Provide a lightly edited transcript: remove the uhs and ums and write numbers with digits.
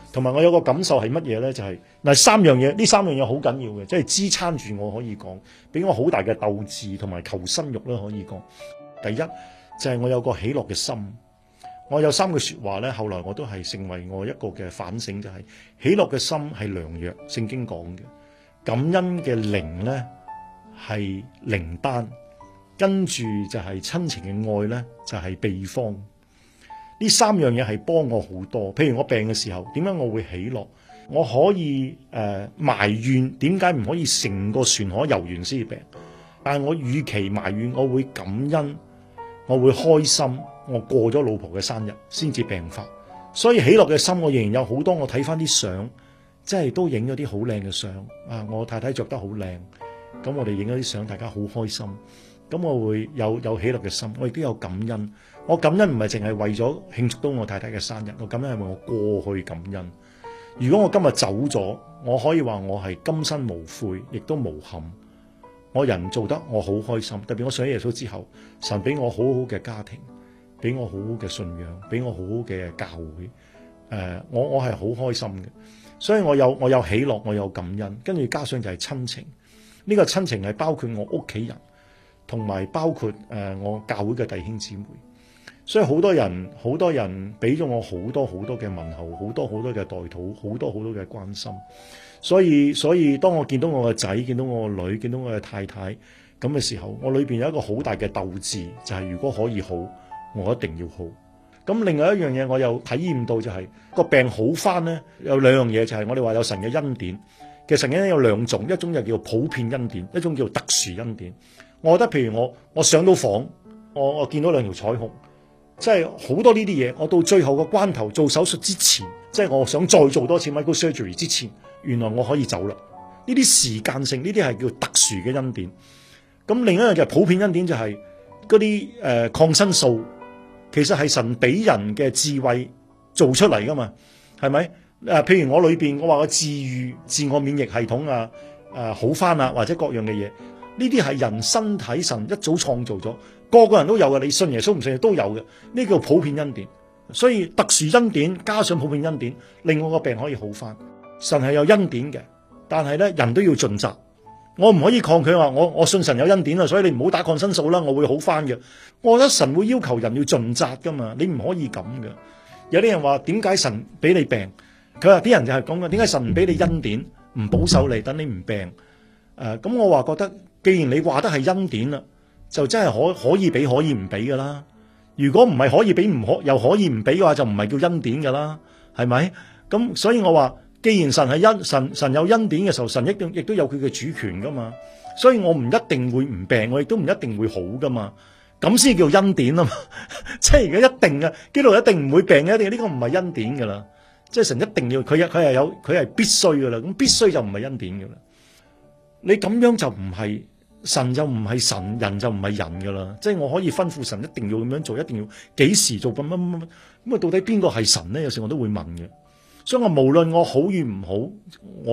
同埋我有個感受係乜嘢咧？就係嗱三樣嘢，呢三樣嘢好緊要嘅，即係支撐住我可以講，俾我好大嘅鬥志同埋求生欲啦可以講。第一就係我有個喜樂嘅心。我有3句說話咧，後來我都係成為我一個嘅反省，就係喜樂嘅心係良藥，聖經講嘅。感恩嘅靈咧係靈丹，跟住就係親情嘅愛咧就係秘方。呢3樣嘢係幫我好多。譬如我病嘅時候，點解我會喜樂？我可以埋怨，點解唔可以成個船河遊完先至病？但係我與其埋怨，我會感恩，我會開心。我過咗老婆嘅生日先至病發，所以喜樂嘅心我仍然有好多。我睇翻啲相，即係都影咗啲好靚嘅相啊！我太太着得好靚，咁我哋影咗啲相，大家好開心。咁我會有喜樂嘅心，我亦都有感恩。我感恩唔係淨係為咗慶祝到我太太嘅生日，我感恩係為我過去感恩。如果我今日走咗，我可以話我係今生無悔，亦都無憾。我人做得我好開心，特別我信咗耶穌之後，神俾我好好嘅家庭。俾我好好嘅信仰，俾我好好嘅教會，我係好開心嘅，所以我有喜樂，我有感恩，跟住加上就係親情，呢個親情係包括我屋企人，同埋包括我教會嘅弟兄姊妹，所以好多人俾咗我好多嘅問候，好多嘅代禱，好多嘅關心，所以當我見到我嘅仔，見到我個女，見到我嘅太太咁嘅時候，我裏邊有一個好大嘅鬥志，就係如果可以好，我一定要好。咁另外一樣嘢我又體驗到就係個病好翻咧，有2樣嘢，就係我哋話有神嘅恩典。其實神嘅恩典有2種，一種就叫普遍恩典，一種叫特殊恩典。我覺得譬如我上到房，我見到2條彩虹，即係好多呢啲嘢。我到最後個關頭做手術之前，即係我想再做多次 microsurgery 之前，原來我可以走啦。呢啲時間性，呢啲係叫特殊嘅恩典。咁另一樣就係普遍恩典，就係嗰啲抗生素。其實係神俾人嘅智慧做出嚟噶嘛，係咪？譬如我裏邊我話個治愈自我免疫系統好翻啊，或者各樣嘅嘢，呢啲係人身體神一早創造咗，個個人都有嘅。你信耶穌唔信都有嘅，呢叫普遍恩典。所以特殊恩典加上普遍恩典，令我個病可以好翻。神係有恩典嘅，但係咧人都要盡責。我唔可以抗拒話我信神有恩典啊，所以你唔好打抗生素啦，我會好翻嘅。我覺得神會要求人要盡責噶嘛，你唔可以咁嘅。有啲人話點解神俾你病？佢話啲人就係講嘅，點解神唔俾你恩典，唔保守你，等你唔病？咁我話覺得，既然你話得係恩典啦，就真係可以俾可以唔俾噶啦。如果唔係可以俾又可以唔俾嘅話，就唔係叫恩典噶啦，係咪？咁所以我話。既然神係神有恩典嘅時候，神亦都有佢嘅主權噶嘛，所以我唔一定會唔病，我亦都唔一定會好噶嘛，咁先叫恩典啊嘛。即係而家一定嘅基督徒一定唔會病嘅，一定呢個唔係恩典噶啦。即係神一定要佢係必須噶啦，咁必須就唔係恩典噶啦。你咁樣就唔係神，就唔係神，人就唔係人噶啦。即係我可以吩咐神一定要咁樣做，一定要幾時做乜咁啊？到底邊個係神咧？有時我都會問嘅。所以我無論我好與唔好，